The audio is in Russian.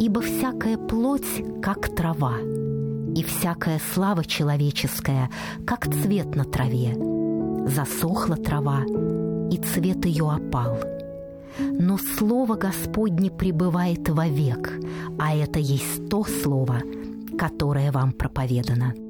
Ибо всякая плоть, как трава, и всякая слава человеческая, как цвет на траве. Засохла трава, и цвет ее опал. Но слово Господне пребывает вовек, а это есть то слово, которое вам проповедано.